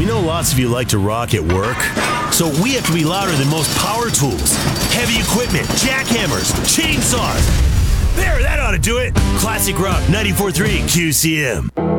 know lots of you like to rock at work, so we have to be louder than most power tools, heavy equipment, jackhammers, chainsaws. There, that ought to do it. Classic Rock 94.3 QCM.